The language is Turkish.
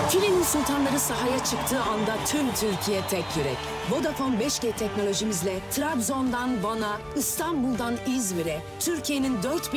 Filenin sultanları sahaya çıktığı anda tüm Türkiye tek yürek. Vodafone 5G teknolojimizle Trabzon'dan Van'a, İstanbul'dan İzmir'e, Türkiye'nin 4